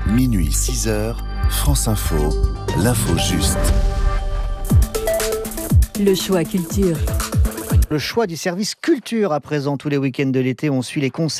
Minuit 6h, France Info, l'info juste. Le choix culture. Le choix du service culture à présent. Tous les week-ends de l'été, on suit les concerts